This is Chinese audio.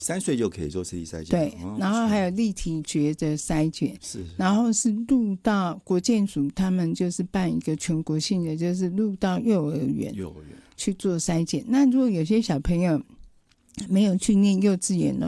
3岁就可以做 CT 筛检， 对，然后还有立体觉的筛检， 是， 然后是入到国健署，他们就是办一个全国性的，就是入到幼儿园去做筛检。那如果有些小朋友没有去念幼稚园的